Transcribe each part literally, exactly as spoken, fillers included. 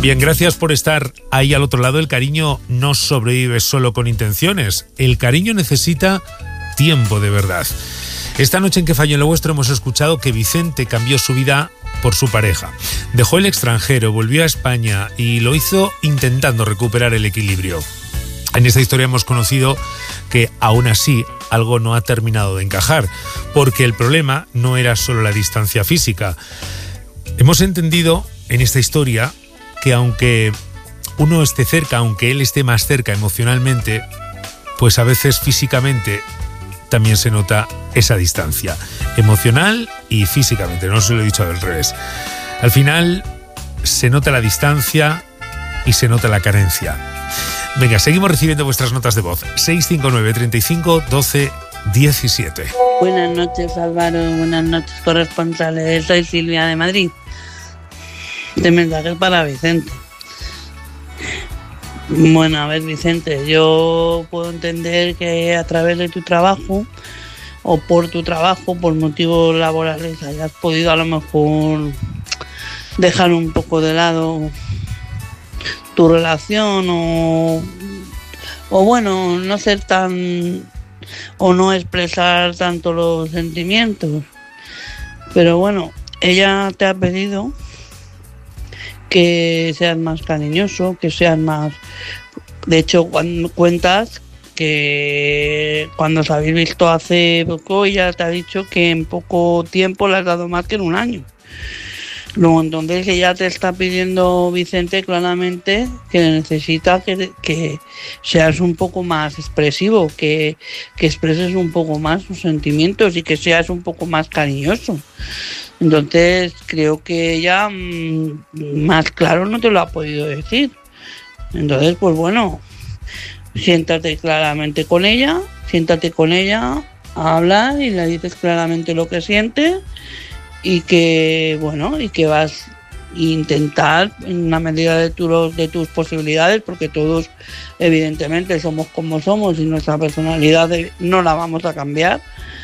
Bien, gracias por estar ahí al otro lado. El cariño no sobrevive solo con intenciones. El cariño necesita tiempo de verdad. Esta noche en Que Falló en lo Vuestro hemos escuchado que Vicente cambió su vida por su pareja. Dejó el extranjero, volvió a España y lo hizo intentando recuperar el equilibrio. En esta historia hemos conocido que aún así algo no ha terminado de encajar, porque el problema no era solo la distancia física. Hemos entendido en esta historia que aunque uno esté cerca, aunque él esté más cerca emocionalmente, pues a veces físicamente también se nota esa distancia, emocional y físicamente, no se lo he dicho al revés. Al final se nota la distancia y se nota la carencia. Venga, seguimos recibiendo vuestras notas de voz. seis cinco nueve, treinta y cinco, doce, diecisiete. Buenas noches, Álvaro. Buenas noches, corresponsales. Soy Silvia de Madrid. Este mensaje es para Vicente. Bueno, a ver, Vicente, yo puedo entender que a través de tu trabajo o por tu trabajo, por motivos laborales, hayas podido a lo mejor dejar un poco de lado tu relación o, o bueno, no ser tan o no expresar tanto los sentimientos. Pero bueno, ella te ha pedido que seas más cariñoso, que seas más... De hecho, cuando cuentas que cuando os habéis visto hace poco, ella te ha dicho que en poco tiempo le has dado más que en un año. Luego, entonces, ella te está pidiendo, Vicente, claramente que necesita que, que seas un poco más expresivo, que, que expreses un poco más tus sentimientos y que seas un poco más cariñoso. Entonces, creo que ella mmm, más claro no te lo ha podido decir. Entonces, pues bueno, siéntate claramente con ella, siéntate con ella a hablar y le dices claramente lo que sientes y que, bueno, y que vas a intentar en la medida de, tu, de tus posibilidades, porque todos evidentemente somos como somos y nuestra personalidad no la vamos a cambiar.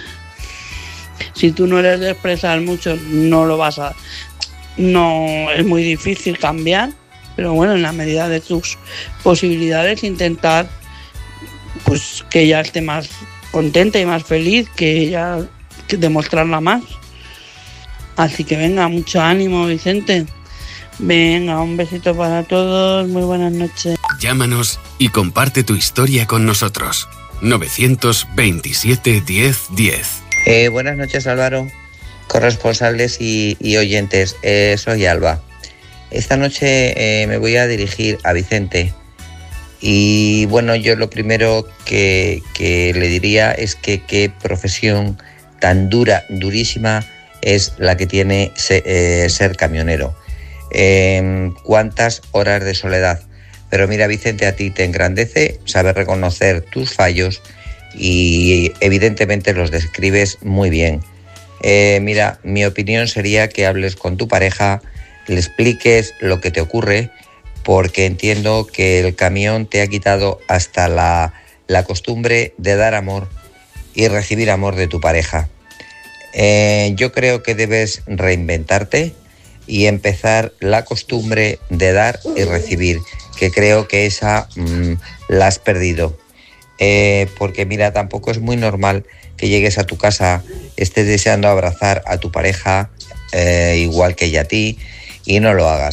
Si tú no eres de expresar mucho, no lo vas a... No, es muy difícil cambiar, pero bueno, en la medida de tus posibilidades intentar pues que ella esté más contenta y más feliz, que ella que demostrarla más. Así que venga, mucho ánimo, Vicente. Venga, un besito para todos, muy buenas noches. Llámanos y comparte tu historia con nosotros. novecientos veintisiete, diez, diez. Eh, buenas noches, Álvaro, corresponsales y, y oyentes. Eh, soy Alba. Esta noche eh, me voy a dirigir a Vicente. Y bueno, yo lo primero que, que le diría es que qué profesión tan dura, durísima es la que tiene ser, eh, ser camionero. Eh, cuántas horas de soledad. Pero mira, Vicente, a ti te engrandece saber reconocer tus fallos y evidentemente los describes muy bien. Eh, mira, mi opinión sería que hables con tu pareja, le expliques lo que te ocurre, porque entiendo que el camión te ha quitado hasta la, la costumbre de dar amor y recibir amor de tu pareja. Eh, yo creo que debes reinventarte y empezar la costumbre de dar y recibir, que creo que esa mmm, la has perdido. Eh, porque mira, tampoco es muy normal que llegues a tu casa, estés deseando abrazar a tu pareja eh, igual que ella a ti y no lo hagas.